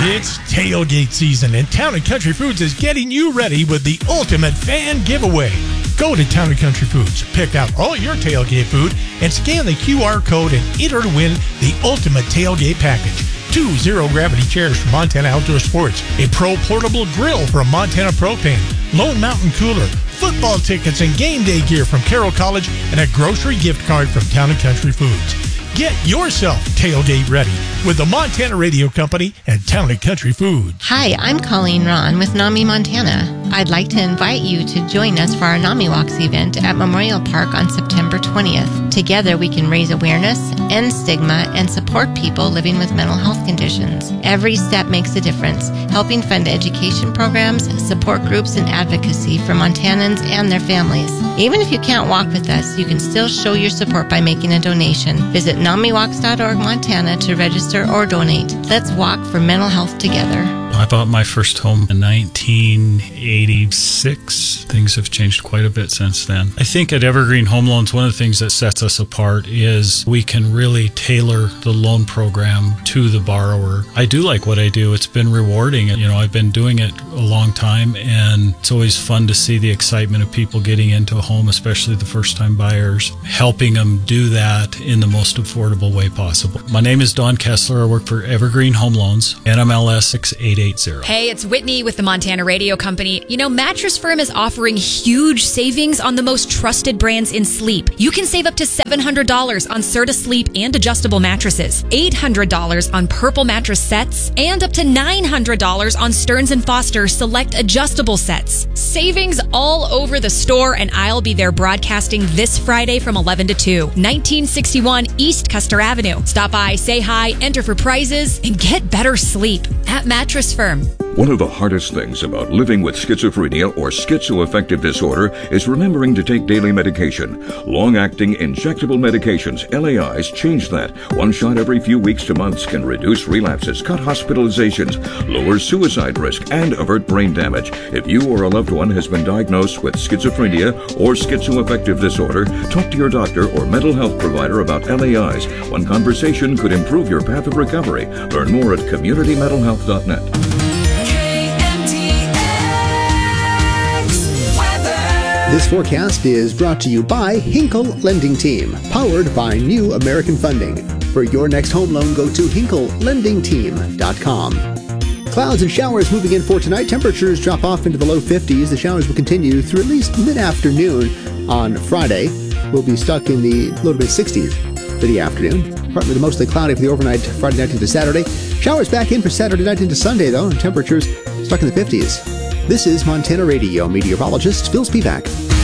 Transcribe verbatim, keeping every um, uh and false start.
It's tailgate season, and Town and Country Foods is getting you ready with the ultimate fan giveaway. Go to Town and Country Foods, pick out all your tailgate food, and scan the Q R code and enter to win the ultimate tailgate package. Two zero-gravity chairs from Montana Outdoor Sports, a Pro Portable Grill from Montana Propane, Lone Mountain Cooler, football tickets and game day gear from Carroll College, and a grocery gift card from Town and Country Foods. Get yourself tailgate ready with the Montana Radio Company and Town and Country Foods. Hi, I'm Colleen Ron with NAMI Montana. I'd like to invite you to join us for our NAMI Walks event at Memorial Park on September twentieth. Together we can raise awareness, end stigma, and support people living with mental health conditions. Every step makes a difference, helping fund education programs, support groups, and advocacy for Montanans and their families. Even if you can't walk with us, you can still show your support by making a donation. Visit nami walks dot org Montana to register or donate. Let's walk for mental health together. I bought my first home in nineteen eighty-six. Things have changed quite a bit since then. I think at Evergreen Home Loans, one of the things that sets us apart is we can really tailor the loan program to the borrower. I do like what I do. It's been rewarding. You know, I've been doing it a long time, and it's always fun to see the excitement of people getting into a home, especially the first-time buyers, helping them do that in the most affordable way possible. My name is Don Kessler. I work for Evergreen Home Loans, N M L S six eight eight zero. Hey, it's Whitney with the Montana Radio Company. You know, Mattress Firm is offering huge savings on the most trusted brands in sleep. You can save up to seven hundred dollars on Serta Sleep and adjustable mattresses, eight hundred dollars on Purple mattress sets, and up to nine hundred dollars on Stearns and Foster select adjustable sets. Savings all over the store, and I'll be there broadcasting this Friday from eleven to two, nineteen sixty-one East Custer Avenue. Stop by, say hi, enter for prizes, and get better sleep at Mattress Firm. One of the hardest things about living with schizophrenia or schizoaffective disorder is remembering to take daily medication. Long-acting injectable medications, L A Is, change that. One shot every few weeks to months can reduce relapses, cut hospitalizations, lower suicide risk, and avert brain damage. If you or a loved one has been diagnosed with schizophrenia or schizoaffective disorder, talk to your doctor or mental health provider about L A Is. One conversation could improve your path of recovery. Learn more at community mental health dot net. This forecast is brought to you by Hinkle Lending Team, powered by New American Funding. For your next home loan, go to hinkle lending team dot com. Clouds and showers moving in for tonight. Temperatures drop off into the low fifties. The showers will continue through at least mid-afternoon on Friday. We'll be stuck in the low to mid-sixties for the afternoon. Partly to mostly cloudy for the overnight Friday night into Saturday. Showers back in for Saturday night into Sunday, though, and temperatures stuck in the fifties. This is Montana Radio meteorologist Phil Spivak.